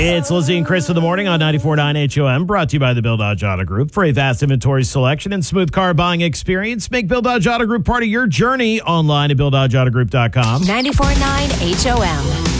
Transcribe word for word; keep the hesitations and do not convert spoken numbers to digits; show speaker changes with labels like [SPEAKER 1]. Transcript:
[SPEAKER 1] It's Lizzie and Chris in the morning on ninety-four point nine H O M, brought to you by the Bill Dodge Auto Group. For a vast inventory selection and smooth car buying experience, make Bill Dodge Auto Group part of your journey online at bill dodge auto group dot com.
[SPEAKER 2] ninety-four point nine H O M.